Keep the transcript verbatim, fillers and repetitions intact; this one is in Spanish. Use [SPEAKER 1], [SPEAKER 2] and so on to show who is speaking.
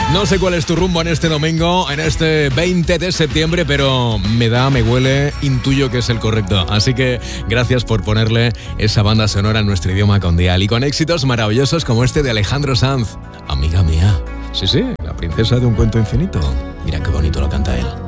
[SPEAKER 1] No sé cuál es tu rumbo en este domingo, en este veinte de septiembre, pero me da, me huele, intuyo que es el correcto. Así que gracias por ponerle esa banda sonora en nuestro idioma con Dial y con éxitos maravillosos como este de Alejandro Sanz. Amiga mía. Sí, sí, la princesa de un cuento infinito. Mira qué bonito lo canta él.